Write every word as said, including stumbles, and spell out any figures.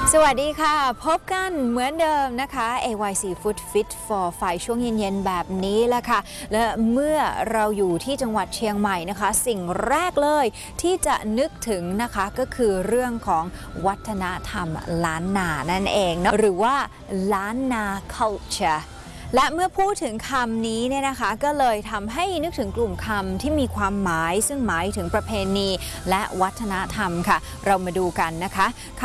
สวัสดีค่ะพบกันเหมือนเดิมนะคะ เอ วาย ซี Food Fit for ไฟช่วงเย็นๆแบบนี้แหละค่ะและเมื่อเราอยู่ที่จังหวัดเชียงใหม่นะคะสิ่งแรกเลยที่จะนึกถึงนะคะก็คือเรื่องของวัฒนธรรมล้านนานั่นเองเนาะหรือว่าล้านนา cultureและเมื่อพูดถึงคำนี้เนี่ยนะคะก็เลยทำให้นึกถึงกลุ่มคำที่มีความหมายซึ่งหมายถึงประเพณีและวัฒนธรรมค่ะเรามาดูกันนะคะค